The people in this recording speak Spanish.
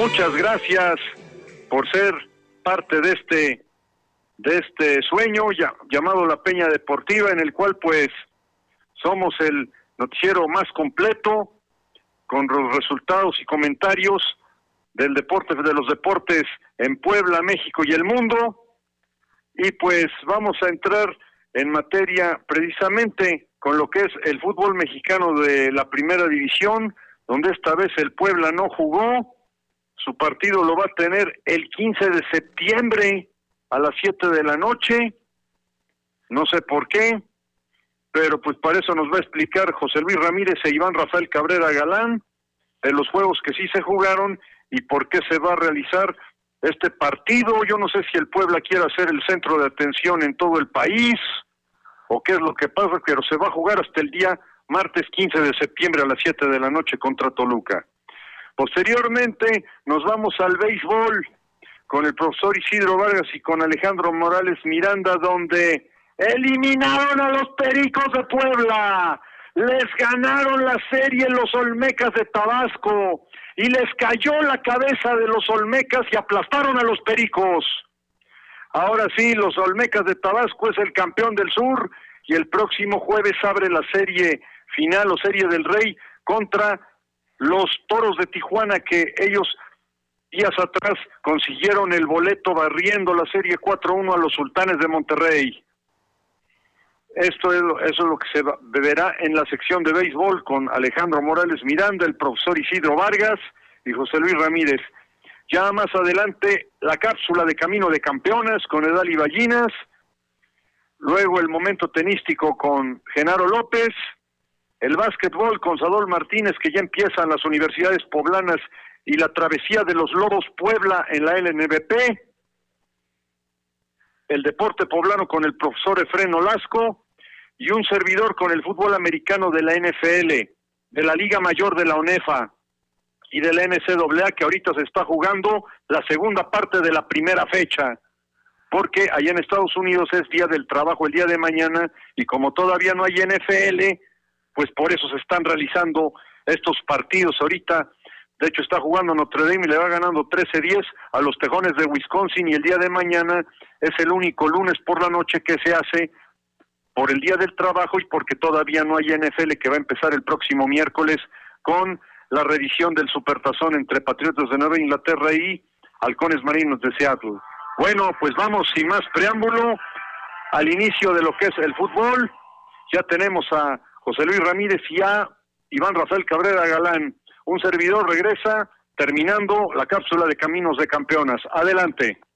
Muchas gracias por ser parte de este sueño llamado La Peña Deportiva, en el cual pues somos el noticiero más completo con los resultados y comentarios del deporte, de los deportes en Puebla, México y el mundo. Y pues vamos a entrar en materia precisamente con lo que es el fútbol mexicano de la primera división, donde esta vez el Puebla no jugó. Su partido lo va a tener el 15 de septiembre a las 7 de la noche. No sé por qué, pero pues para eso nos va a explicar José Luis Ramírez e Iván Rafael Cabrera Galán de los juegos que sí se jugaron y por qué se va a realizar este partido. Yo no sé si el Puebla quiere ser el centro de atención en todo el país o qué es lo que pasa, pero se va a jugar hasta el día martes 15 de septiembre a las 7 de la noche contra Toluca. Posteriormente nos vamos al béisbol con el profesor Isidro Vargas y con Alejandro Morales Miranda, donde eliminaron a los Pericos de Puebla, les ganaron la serie los Olmecas de Tabasco y les cayó la cabeza de los Olmecas y aplastaron a los Pericos. Ahora sí, los Olmecas de Tabasco es el campeón del sur y el próximo jueves abre la serie final o serie del Rey contra los Toros de Tijuana, que ellos días atrás consiguieron el boleto barriendo la serie 4-1 a los Sultanes de Monterrey. Eso es lo que se verá en la sección de béisbol con Alejandro Morales Miranda, el profesor Isidro Vargas y José Luis Ramírez. Ya más adelante la cápsula de Camino de Campeonas con Edali Ballinas, luego el momento tenístico con Genaro López, el básquetbol con Sadol Martínez, que ya empiezan las universidades poblanas y la travesía de los Lobos Puebla en la LNBP, el deporte poblano con el profesor Efrén Olasco y un servidor con el fútbol americano de la NFL, de la Liga Mayor de la ONEFA y de la NCAA, que ahorita se está jugando la segunda parte de la primera fecha, porque allá en Estados Unidos es Día del Trabajo el día de mañana, y como todavía no hay NFL, pues por eso se están realizando estos partidos ahorita. De hecho está jugando Notre Dame y le va ganando 13-10 a los Tejones de Wisconsin, y el día de mañana es el único lunes por la noche que se hace por el Día del Trabajo y porque todavía no hay NFL, que va a empezar el próximo miércoles con la reedición del Supertazón entre Patriotas de Nueva Inglaterra y Halcones Marinos de Seattle. Bueno, pues vamos sin más preámbulo al inicio de lo que es el fútbol. Ya tenemos a José Luis Ramírez y a Iván Rafael Cabrera Galán. Un servidor regresa terminando la cápsula de Caminos de Campeonas. Adelante.